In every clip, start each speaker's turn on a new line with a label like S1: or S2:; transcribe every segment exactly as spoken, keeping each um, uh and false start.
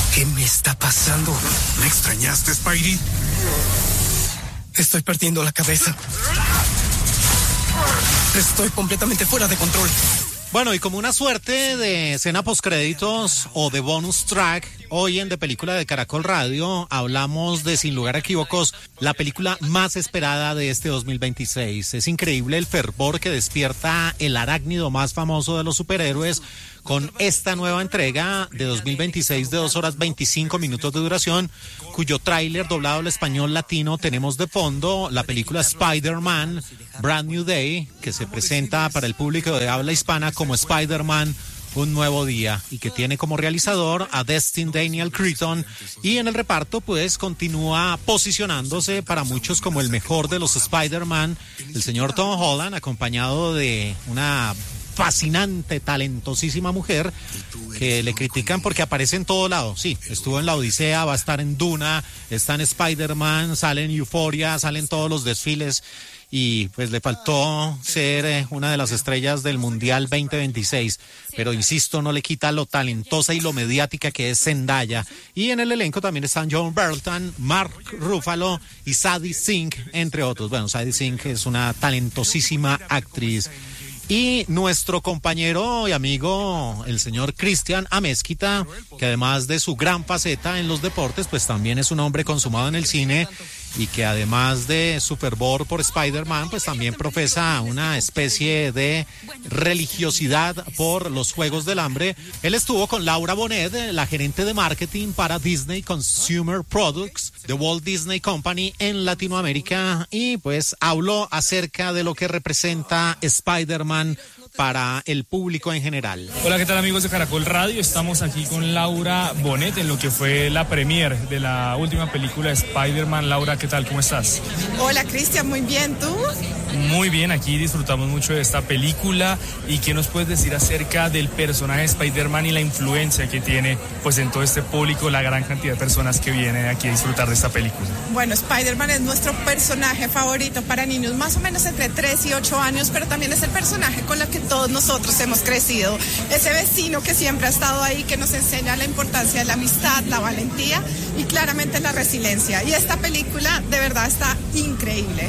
S1: ¿Qué me está pasando?
S2: ¿Me extrañaste, Spidey?
S1: Estoy perdiendo la cabeza. Estoy completamente fuera de control.
S3: Bueno, y como una suerte de escena postcréditos o de bonus track, hoy en De Película de Caracol Radio hablamos de, sin lugar a equívocos, la película más esperada de este dos mil veintiséis. Es increíble el fervor que despierta el arácnido más famoso de los superhéroes con esta nueva entrega de dos mil veintiséis de dos horas veinticinco minutos de duración, cuyo tráiler doblado al español latino tenemos de fondo la película Spider-Man Brand New Day, que se presenta para el público de habla hispana como Spider-Man Un Nuevo Día, y que tiene como realizador a Destin Daniel Cretton, y en el reparto pues continúa posicionándose para muchos como el mejor de los Spider-Man, el señor Tom Holland, acompañado de una fascinante, talentosísima mujer que le critican porque aparece en todo lado. Sí, estuvo en la Odisea, va a estar en Duna, está en Spider-Man, sale en Euphoria, salen todos los desfiles, y pues le faltó ser eh, una de las estrellas del Mundial veinte veintiséis, pero insisto, no le quita lo talentosa y lo mediática que es Zendaya. Y en el elenco también están John Bertalton, Mark Ruffalo y Sadie Sink, entre otros. Bueno, Sadie Sink es una talentosísima actriz. Y nuestro compañero y amigo, el señor Cristian Amezquita, que además de su gran faceta en los deportes, pues también es un hombre consumado en el cine, y que además de su fervor por Spider-Man, pues también profesa una especie de religiosidad por los Juegos del Hambre. Él estuvo con Laura Bonet, la gerente de marketing para Disney Consumer Products, de Walt Disney Company en Latinoamérica, y pues habló acerca de lo que representa Spider-Man para el público en general.
S4: Hola, ¿qué tal, amigos de Caracol Radio? Estamos aquí con Laura Bonet en lo que fue la premiere de la última película de Spider-Man. Laura, ¿qué tal? ¿Cómo estás?
S5: Hola, Cristian, muy bien, ¿tú?
S4: Muy bien, aquí disfrutamos mucho de esta película. ¿Y qué nos puedes decir acerca del personaje de Spider-Man y la influencia que tiene pues en todo este público, la gran cantidad de personas que vienen aquí a disfrutar de esta película?
S5: Bueno, Spider-Man es nuestro personaje favorito para niños más o menos entre tres y ocho años, pero también es el personaje con el que todos nosotros hemos crecido. Ese vecino que siempre ha estado ahí, que nos enseña la importancia de la amistad, la valentía y claramente la resiliencia. Y esta película de verdad está increíble.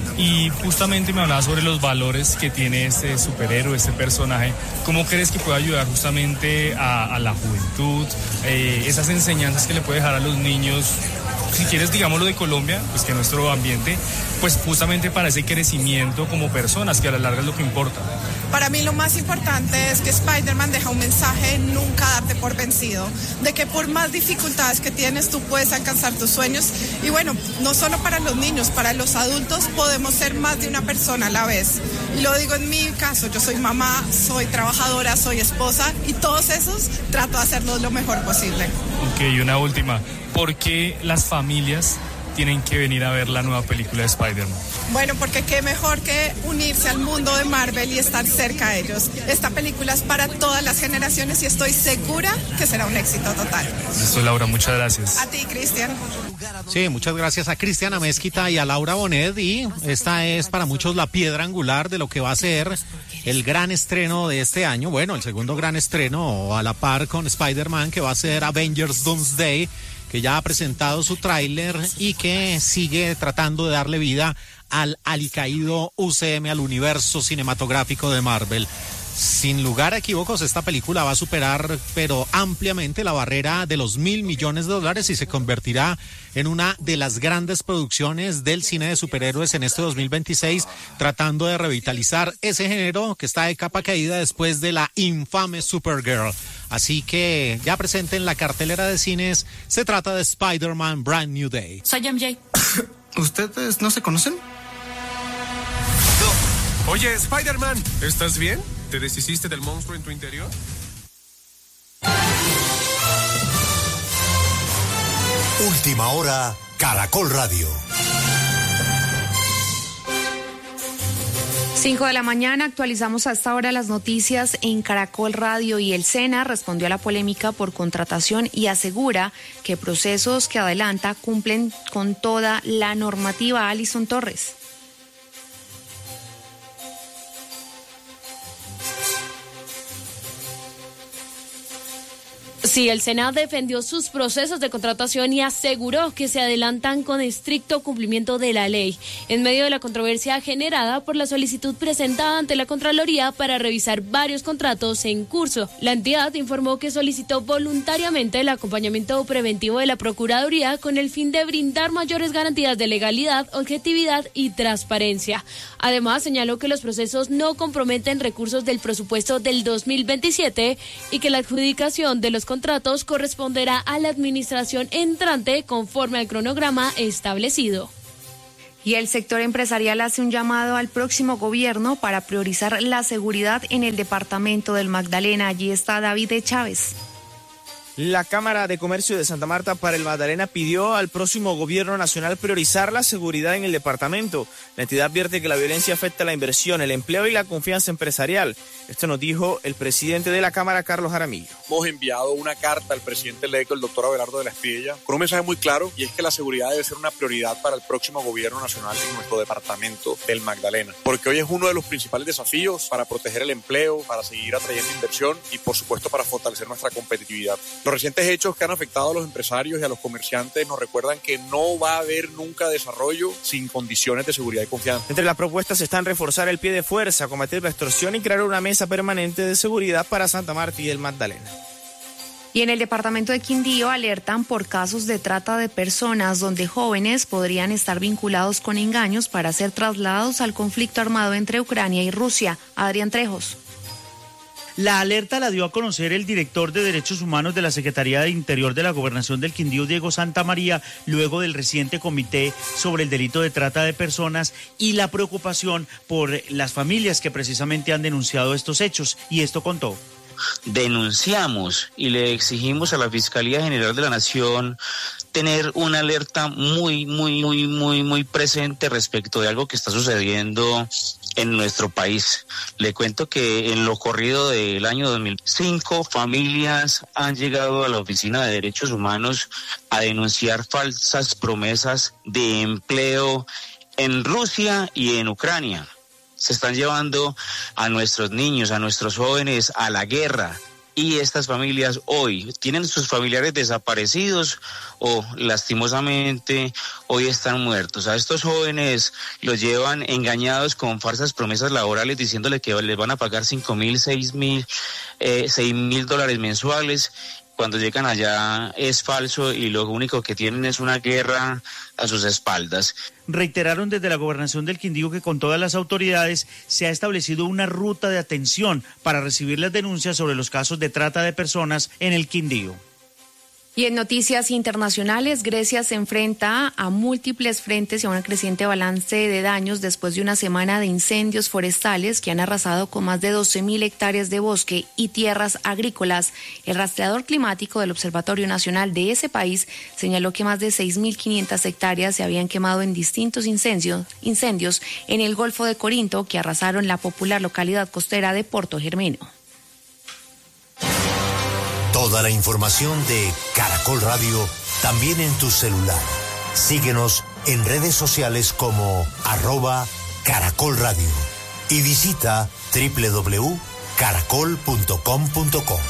S4: Y justamente me hablaba sobre los valores que tiene este superhéroe, este personaje. ¿Cómo crees que puede ayudar justamente a, a la juventud? Eh, esas enseñanzas que le puede dejar a los niños, si quieres, digámoslo, de Colombia, pues que nuestro ambiente, pues justamente para ese crecimiento como personas, que a la larga es lo que importa.
S5: Para mí lo más importante es que Spider-Man deja un mensaje: nunca darte por vencido, de que por más dificultades que tienes tú puedes alcanzar tus sueños. Y bueno, no solo para los niños, para los adultos podemos ser más de una persona a la vez. Y lo digo en mi caso, yo soy mamá, soy trabajadora, soy esposa, y todos esos trato de hacerlos lo mejor posible.
S4: Ok, y una última, ¿por qué las familias tienen que venir a ver la nueva película de Spider-Man?
S5: Bueno, porque qué mejor que unirse al mundo de Marvel y estar cerca de ellos. Esta película es para todas las generaciones y estoy segura que será un éxito total.
S4: Eso, Laura, muchas gracias.
S5: A ti, Cristian.
S3: Sí, muchas gracias a Cristian Amezquita y a Laura Bonet, y esta es para muchos la piedra angular de lo que va a ser el gran estreno de este año. Bueno, el segundo gran estreno a la par con Spider-Man, que va a ser Avengers Doomsday, que ya ha presentado su tráiler y que sigue tratando de darle vida al alicaído U C M, al universo cinematográfico de Marvel. Sin lugar a equívocos, esta película va a superar, pero ampliamente, la barrera de los mil millones de dólares y se convertirá en una de las grandes producciones del cine de superhéroes en este dos mil veintiséis, tratando de revitalizar ese género que está de capa caída después de la infame Supergirl. Así que ya presente en la cartelera de cines, se trata de Spider-Man Brand New Day.
S6: Soy M J.
S1: ¿Ustedes no se conocen?
S2: No. Oye, Spider-Man, ¿estás bien? ¿Te deshiciste del monstruo en tu interior?
S7: Última hora, Caracol Radio.
S6: Cinco de la mañana, actualizamos a esta hora las noticias en Caracol Radio, y el SENA respondió a la polémica por contratación y asegura que procesos que adelanta cumplen con toda la normativa. Alison Torres.
S8: Sí, el SENA defendió sus procesos de contratación y aseguró que se adelantan con estricto cumplimiento de la ley, en medio de la controversia generada por la solicitud presentada ante la Contraloría para revisar varios contratos en curso. La entidad informó que solicitó voluntariamente el acompañamiento preventivo de la Procuraduría con el fin de brindar mayores garantías de legalidad, objetividad y transparencia. Además, señaló que los procesos no comprometen recursos del presupuesto del dos mil veintisiete y que la adjudicación de los contratos corresponderá a la administración entrante conforme al cronograma establecido.
S6: Y el sector empresarial hace un llamado al próximo gobierno para priorizar la seguridad en el departamento del Magdalena. Allí está David de Chávez.
S9: La Cámara de Comercio de Santa Marta para el Magdalena pidió al próximo gobierno nacional priorizar la seguridad en el departamento. La entidad advierte que la violencia afecta la inversión, el empleo y la confianza empresarial. Esto nos dijo el presidente de la Cámara, Carlos Jaramillo.
S10: Hemos enviado una carta al presidente electo, el doctor Abelardo de la Espriella, con un mensaje muy claro, y es que la seguridad debe ser una prioridad para el próximo gobierno nacional en nuestro departamento del Magdalena, porque hoy es uno de los principales desafíos para proteger el empleo, para seguir atrayendo inversión y, por supuesto, para fortalecer nuestra competitividad. Los recientes hechos que han afectado a los empresarios y a los comerciantes nos recuerdan que no va a haber nunca desarrollo sin condiciones de seguridad y confianza.
S9: Entre las propuestas están reforzar el pie de fuerza, combatir la extorsión y crear una mesa permanente de seguridad para Santa Marta y el Magdalena.
S6: Y en el departamento de Quindío alertan por casos de trata de personas donde jóvenes podrían estar vinculados con engaños para ser trasladados al conflicto armado entre Ucrania y Rusia. Adrián Trejos.
S11: La alerta la dio a conocer el director de Derechos Humanos de la Secretaría de Interior de la Gobernación del Quindío, Diego Santamaría, luego del reciente comité sobre el delito de trata de personas y la preocupación por las familias que precisamente han denunciado estos hechos. Y esto contó.
S12: Denunciamos y le exigimos a la Fiscalía General de la Nación tener una alerta muy, muy, muy, muy, muy presente respecto de algo que está sucediendo en nuestro país. Le cuento que en lo corrido del año dos mil cinco, familias han llegado a la Oficina de Derechos Humanos a denunciar falsas promesas de empleo en Rusia y en Ucrania. Se están llevando a nuestros niños, a nuestros jóvenes a la guerra. Y estas familias hoy tienen sus familiares desaparecidos o lastimosamente hoy están muertos. A estos jóvenes los llevan engañados con falsas promesas laborales diciéndole que les van a pagar cinco mil, seis mil, eh, seis mil dólares mensuales. Cuando llegan allá es falso y lo único que tienen es una guerra a sus espaldas.
S11: Reiteraron desde la Gobernación del Quindío que con todas las autoridades se ha establecido una ruta de atención para recibir las denuncias sobre los casos de trata de personas en el Quindío.
S6: Y en noticias internacionales, Grecia se enfrenta a múltiples frentes y a un creciente balance de daños después de una semana de incendios forestales que han arrasado con más de doce mil hectáreas de bosque y tierras agrícolas. El rastreador climático del Observatorio Nacional de ese país señaló que más de seis mil quinientas hectáreas se habían quemado en distintos incendios, incendios en el Golfo de Corinto que arrasaron la popular localidad costera de Porto Germeno.
S7: Toda la información de Caracol Radio también en tu celular. Síguenos en redes sociales como arroba Caracol Radio y visita doble u doble u doble u punto caracol punto com punto co.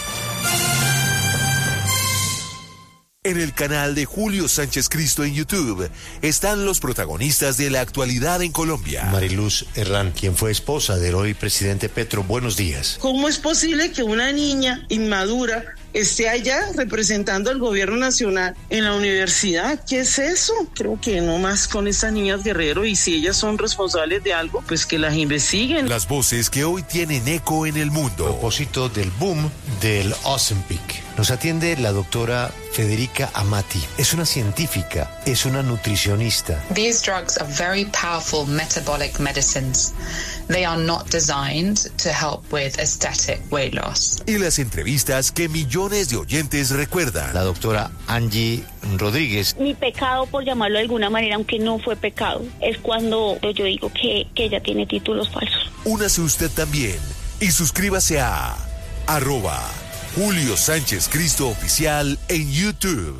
S13: En el canal de Julio Sánchez Cristo en YouTube están los protagonistas de la actualidad en Colombia.
S14: Mariluz Herrán, quien fue esposa del hoy presidente Petro, buenos días.
S15: ¿Cómo es posible que una niña inmadura esté allá representando al gobierno nacional en la universidad? ¿Qué es eso? Creo que no más con estas niñas Guerrero, y si ellas son responsables de algo, pues que las investiguen.
S13: Las voces que hoy tienen eco en el mundo.
S14: A propósito del boom del Ozempic, nos atiende la doctora Federica Amati. Es una científica, es una nutricionista.
S16: These drugs are very powerful metabolic medicines. They are not designed to help with aesthetic weight loss.
S13: Y las entrevistas que millones de oyentes recuerdan.
S14: La doctora Angie Rodríguez.
S17: Mi pecado, por llamarlo de alguna manera, aunque no fue pecado, es cuando yo digo que, que ella tiene títulos falsos.
S13: Únase usted también y suscríbase a arroba Julio Sánchez Cristo Oficial en YouTube.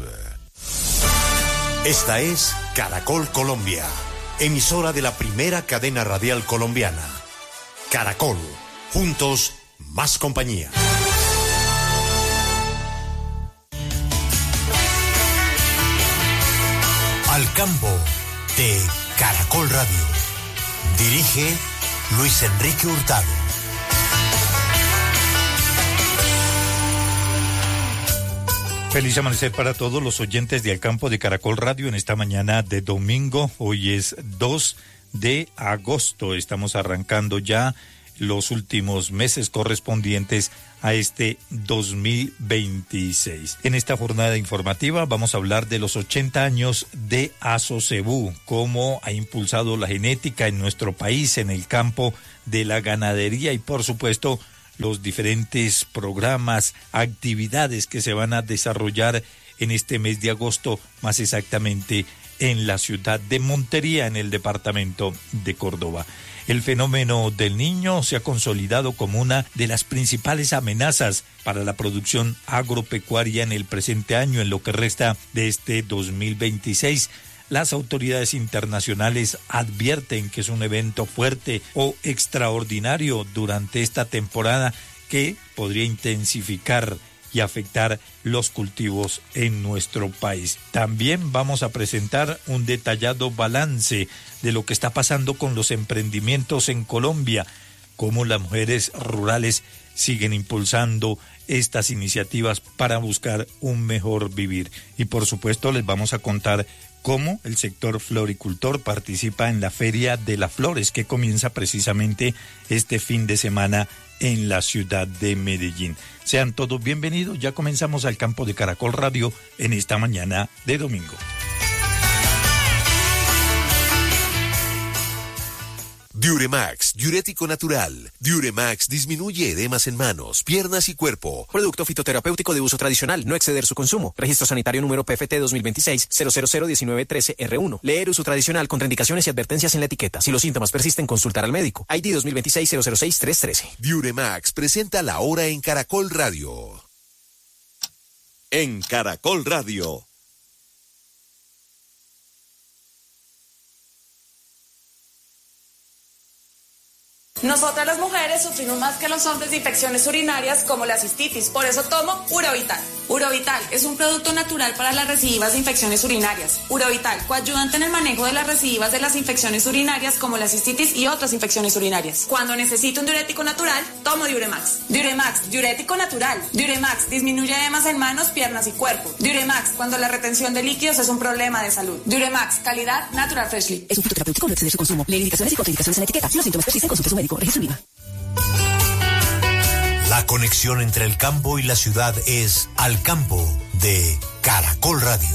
S7: Esta es Caracol Colombia, emisora de la primera cadena radial colombiana. Caracol, juntos, más compañía. al campo de Caracol Radio. Dirige Luis Enrique Hurtado.
S18: Feliz amanecer para todos los oyentes de Al Campo de Caracol Radio en esta mañana de domingo. Hoy es dos de agosto. Estamos arrancando ya los últimos meses correspondientes a este dos mil veintiséis. En esta jornada informativa vamos a hablar de los ochenta años de Asocebú, cómo ha impulsado la genética en nuestro país en el campo de la ganadería y por supuesto los diferentes programas, actividades que se van a desarrollar en este mes de agosto, más exactamente en la ciudad de Montería, en el departamento de Córdoba. El fenómeno del Niño se ha consolidado como una de las principales amenazas para la producción agropecuaria en el presente año, en lo que resta de este dos mil veintiséis. Las autoridades internacionales advierten que es un evento fuerte o extraordinario durante esta temporada que podría intensificar y afectar los cultivos en nuestro país. También vamos a presentar un detallado balance de lo que está pasando con los emprendimientos en Colombia, cómo las mujeres rurales siguen impulsando estas iniciativas para buscar un mejor vivir. Y por supuesto les vamos a contar cómo el sector floricultor participa en la Feria de las Flores, que comienza precisamente este fin de semana en la ciudad de Medellín. Sean todos bienvenidos, ya comenzamos Al Campo de Caracol Radio en esta mañana de domingo.
S13: Diuremax, diurético natural. Diuremax disminuye edemas en manos, piernas y cuerpo.
S1: Producto fitoterapéutico de uso tradicional, no exceder su consumo. Registro sanitario número P F T dos mil veintiséis cero cero cero diecinueve trece R uno. Leer uso tradicional, contraindicaciones y advertencias en la etiqueta. Si los síntomas persisten, consultar al médico. I D dos mil veintiséis cero cero seis tres trece.
S13: Diuremax presenta la hora en Caracol Radio. En Caracol Radio.
S19: Nosotras las mujeres sufrimos más que los hombres de infecciones urinarias como la cistitis, por eso tomo Urovital. Urovital es un producto natural para las recidivas de infecciones urinarias. Urovital, coayudante en el manejo de las recidivas de las infecciones urinarias como la cistitis y otras infecciones urinarias. Cuando necesito un diurético natural, tomo Diuremax. Diuremax, diurético natural. Diuremax disminuye edemas en manos, piernas y cuerpo. Diuremax, cuando la retención de líquidos es un problema de salud. Diuremax, calidad Natural Freshly.
S20: Es un fitoterapéutico, no exceder su consumo. Lee indicaciones y contraindicaciones en la etiqueta. Si los síntomas persisten, consulte a su médico. Registro I V A.
S7: La conexión entre el campo y la ciudad es Al Campo de Caracol Radio.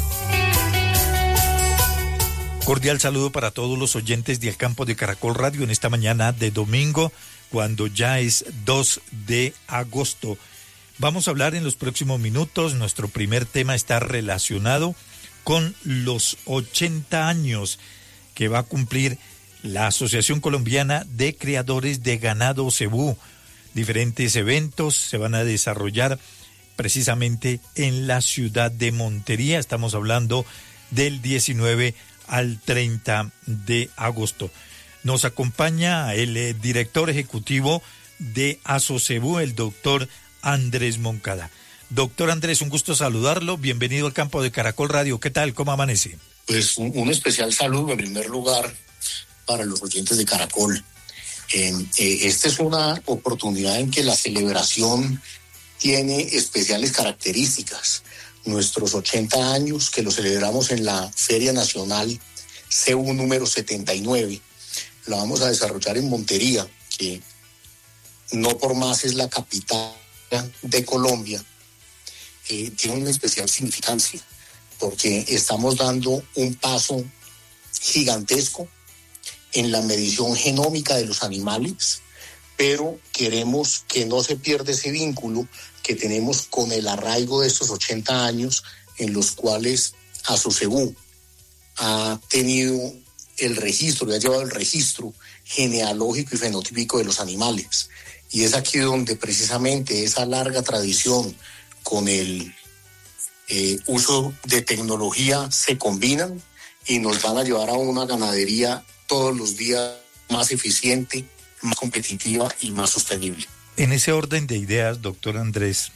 S18: Cordial saludo para todos los oyentes de Al Campo de Caracol Radio en esta mañana de domingo, cuando ya es dos de agosto. Vamos a hablar en los próximos minutos. Nuestro primer tema está relacionado con los ochenta años que va a cumplir la Asociación Colombiana de Criadores de Ganado Cebú. Diferentes eventos se van a desarrollar precisamente en la ciudad de Montería. Estamos hablando del diecinueve al treinta de agosto. Nos acompaña el eh, director ejecutivo de Asocebú, el doctor Andrés Moncada. Doctor Andrés, un gusto saludarlo. Bienvenido al Campo de Caracol Radio. ¿Qué tal? ¿Cómo amanece?
S21: Pues un, un especial saludo en primer lugar para los oyentes de Caracol. Eh, eh, esta es una oportunidad en que la celebración tiene especiales características. Nuestros ochenta años, que lo celebramos en la Feria Nacional Cebú número setenta y nueve, la vamos a desarrollar en Montería, que no por más es la capital de Colombia. Eh, tiene una especial significancia, porque estamos dando un paso gigantesco en la medición genómica de los animales, pero queremos que no se pierda ese vínculo que tenemos con el arraigo de estos ochenta años en los cuales Asocebú ha tenido el registro, ha llevado el registro genealógico y fenotípico de los animales. Y es aquí donde precisamente esa larga tradición con el eh, uso de tecnología se combinan y nos van a llevar a una ganadería todos los días más eficiente, más competitiva y más sostenible.
S18: En ese orden de ideas, doctor Andrés,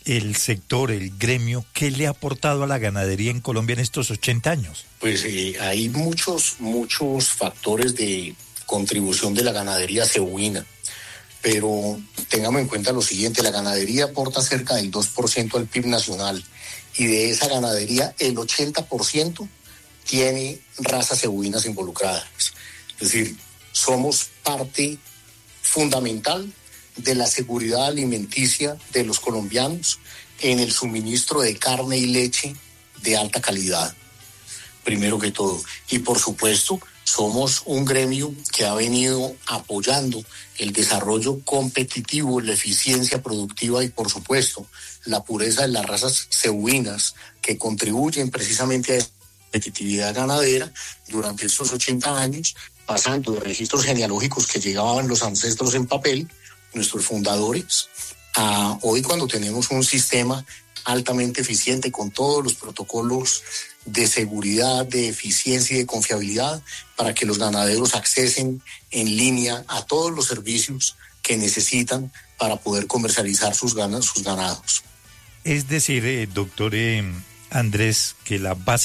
S18: el sector, el gremio, ¿qué le ha aportado a la ganadería en Colombia en estos ochenta años?
S21: Pues eh, hay muchos, muchos factores de contribución de la ganadería cebuina, pero tengamos en cuenta lo siguiente, la ganadería aporta cerca del dos por ciento al P I B nacional y de esa ganadería el ochenta por ciento tiene razas cebuinas involucradas. Es decir, somos parte fundamental de la seguridad alimenticia de los colombianos en el suministro de carne y leche de alta calidad, primero que todo. Y por supuesto, somos un gremio que ha venido apoyando el desarrollo competitivo, la eficiencia productiva y por supuesto la pureza de las razas cebuinas que contribuyen precisamente a la competitividad ganadera durante estos ochenta años, pasando de registros genealógicos que llegaban los ancestros en papel, nuestros fundadores, a hoy cuando tenemos un sistema altamente eficiente con todos los protocolos de seguridad, de eficiencia y de confiabilidad para que los ganaderos accesen en línea a todos los servicios que necesitan para poder comercializar sus, ganas, sus ganados.
S18: Es decir, eh, doctor eh, Andrés, que la base